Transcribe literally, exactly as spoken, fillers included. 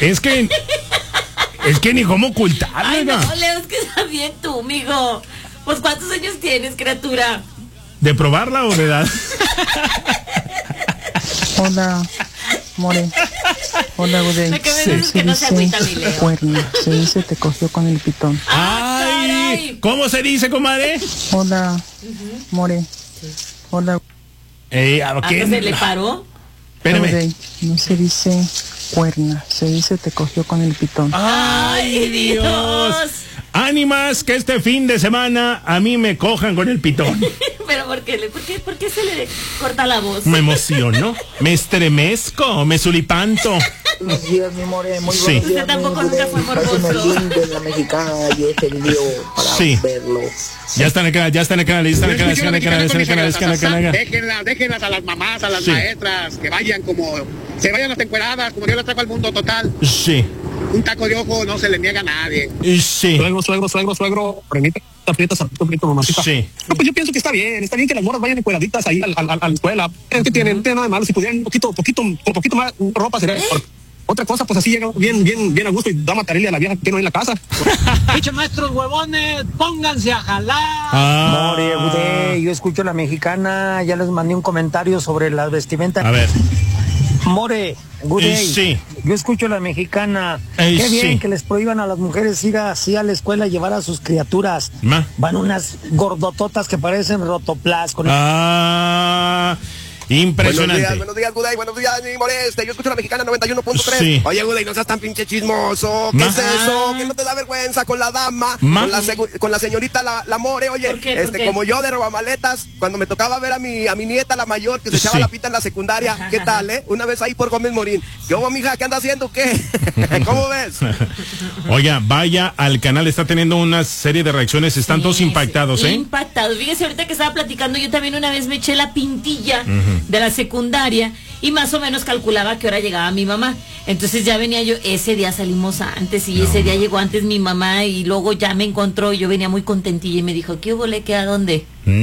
Es que... Es que ni cómo ocultarlo. Ay, no, Leo, es que está bien tú, mijo. Pues, ¿cuántos años tienes, criatura? ¿De probarla o de edad? Hola, More. Hola, Uday. Lo que me dices es que no se agüita, mi Leo. Cuerno, se dice te cogió con el pitón. ¡Ay! Caray. ¿Cómo se dice, comadre? Hola, More. Hola, Ey, ¿a ¿A qué? qué se le paró? Espérame. Uday. No se dice cuerna, se dice te cogió con el pitón. ¡Ay, Dios! Dios. Ánimas que este fin de semana a mí me cojan con el pitón. ¿Pero por qué, le- por qué, por qué se le corta la voz? Me emociono, me estremezco, me sulipanto. Buenos días, mi More, muy Sí. buenos días. Usted tampoco mi nunca More. fue morboso. Pásame el link de la mexicana y ese video para Sí. verlo. Ya está en el canal, ya está en el canal, ya está en el canal, está en el canal, está en el canal, está en el canal. Déjenlas, déjenlas a las mamás, a las Sí. maestras, que vayan como, se vayan las encueradas, como yo las traigo al mundo total. Sí, Un taco de ojo no se le niega a nadie. sí, Suegro, suegro, suegro, suegro, remita, aprieta, aprieta, aprieta, mamacita. sí. No, pues yo pienso que está bien, está bien que las morras vayan encueraditas ahí al- al- al- a la escuela. ¿Qué tienen? No tiene nada de malo. Si pudieran un poquito, poquito, un poquito más ropa sería mejor. Otra cosa, pues así llega bien, bien, bien a gusto y da matarle a la vieja que tiene ahí en la casa. Pinche maestros huevones, pónganse a jalar. Ah, More, Uday, yo escucho la mexicana, ya les mandé un comentario sobre la vestimenta. a ver, More, Uday, Sí. yo escucho la mexicana. Ey, Qué bien sí. que les prohíban a las mujeres ir así a la escuela y llevar a sus criaturas. Ma. Van unas gordototas que parecen rotoplas con ah, Buenos impresionante. días, buenos días, Guday, buenos días, mi Moreste. Yo escucho la mexicana noventa y uno punto tres. Sí. Oye, Guday, no seas tan pinche chismoso. ¿Qué Ma. es eso? ¿Qué no te da vergüenza con la dama? Ma. Con la, segu- con la señorita la, la More, oye, ¿Por qué? ¿Por este, qué? como yo de robamaletas, cuando me tocaba ver a mi, a mi nieta, la mayor, que se echaba Sí. la pita en la secundaria, ¿qué tal, eh? Una vez ahí por Gómez Morín. ¿Qué hubo, mija? ¿Qué anda haciendo? ¿Qué? ¿Cómo ves? Oiga, vaya al canal, está teniendo una serie de reacciones, están todos Sí, impactados, sí, ¿eh? Impactados. Fíjese, ahorita que estaba platicando, yo también una vez me eché la pintilla de la secundaria y más o menos calculaba a qué hora llegaba mi mamá. Entonces ya venía yo, ese día salimos antes y ese día llegó antes mi mamá y luego ya me encontró y yo venía muy contentilla y me dijo, ¿qué hubo, le? ¿Qué a dónde?